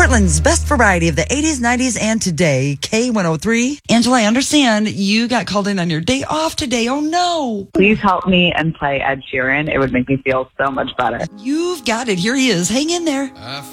Portland's best variety of the 80s, 90s, and today, K103. Angela, I understand you got called in on your day off today. Oh, no. Please help me and play Ed Sheeran. It would make me feel so much better. You've got it. Here he is. Hang in there.